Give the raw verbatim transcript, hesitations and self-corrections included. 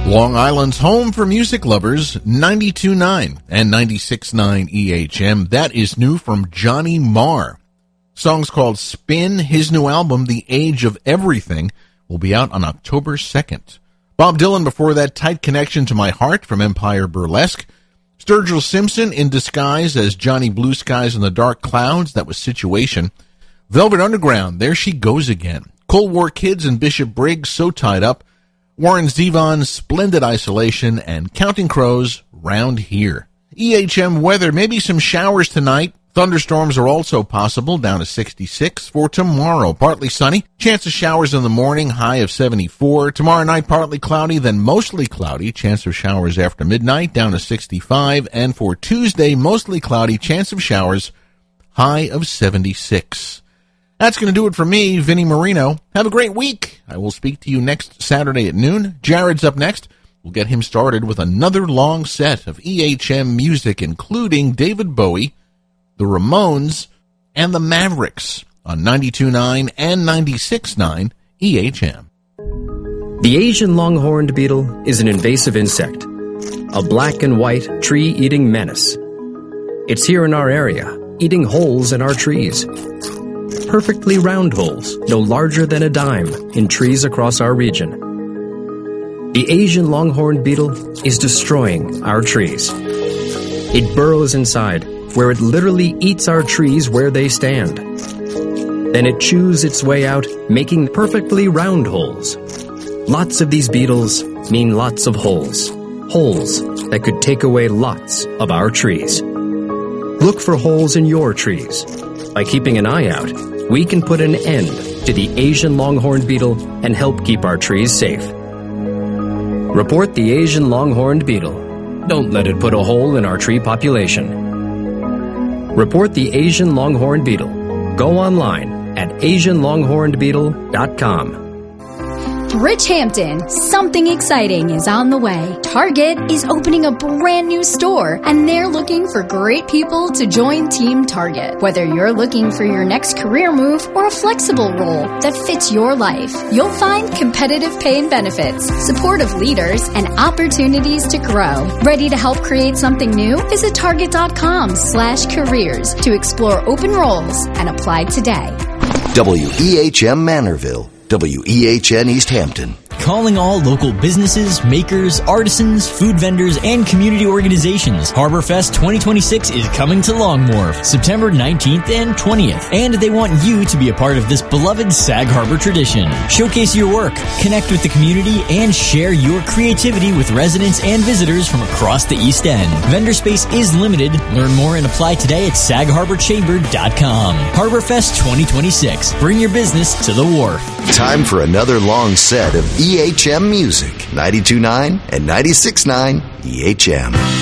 Long Island's home for music lovers, ninety-two point nine and ninety-six point nine E H M. That is new from Johnny Marr. Song's called Spin. His new album, The Age of Everything, will be out on October second. Bob Dylan before that, Tight Connection to My Heart from Empire Burlesque. Sturgill Simpson in disguise as Johnny Blue Skies in the Dark Clouds. That was Situation. Velvet Underground, There She Goes Again. Cold War Kids and Bishop Briggs, So Tied Up. Warren Zevon, Splendid Isolation, and Counting Crows, Round Here. E H M weather, maybe some showers tonight. Thunderstorms are also possible, down to sixty-six. For tomorrow, partly sunny. Chance of showers in the morning, high of seventy-four. Tomorrow night, partly cloudy, then mostly cloudy. Chance of showers after midnight, down to sixty-five. And for Tuesday, mostly cloudy, chance of showers, high of seventy-six. That's going to do it for me, Vinnie Marino. Have a great week. I will speak to you next Saturday at noon. Jared's up next. We'll get him started with another long set of E H M music, including David Bowie, the Ramones, and the Mavericks on ninety-two point nine and ninety-six point nine E H M. The Asian longhorned beetle is an invasive insect, a black and white tree-eating menace. It's here in our area, eating holes in our trees. Perfectly round holes, no larger than a dime, in trees across our region. The Asian longhorned beetle is destroying our trees. It burrows inside, where it literally eats our trees where they stand. Then it chews its way out, making perfectly round holes. Lots of these beetles mean lots of holes. Holes that could take away lots of our trees. Look for holes in your trees. By keeping an eye out, we can put an end to the Asian longhorned beetle and help keep our trees safe. Report the Asian longhorned beetle. Don't let it put a hole in our tree population. Report the Asian longhorned beetle. Go online at asian longhorned beetle dot com. Rich Hampton, something exciting is on the way. Target is opening a brand new store, and they're looking for great people to join Team Target. Whether you're looking for your next career move or a flexible role that fits your life, you'll find competitive pay and benefits, supportive leaders, and opportunities to grow. Ready to help create something new? Visit target.com slash careers to explore open roles and apply today. W E H M Manorville. W E H N East Hampton. Calling all local businesses, makers, artisans, food vendors, and community organizations. HarborFest twenty twenty-six is coming to Longmore, September nineteenth and twentieth. And they want you to be a part of this beloved Sag Harbor tradition. Showcase your work, connect with the community, and share your creativity with residents and visitors from across the East End. Vendor space is limited. Learn more and apply today at sag harbor chamber dot com. HarborFest twenty twenty-six. Bring your business to the wharf. Time for another long set of E H M music. ninety-two point nine and ninety-six point nine E H M.